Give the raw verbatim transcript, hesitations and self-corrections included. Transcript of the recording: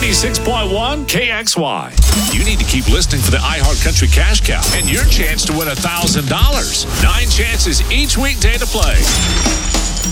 ninety-six point one K X Y. You need to keep listening for the iHeart Country Cash Cow and your chance to win one thousand dollars. Nine chances each weekday to play.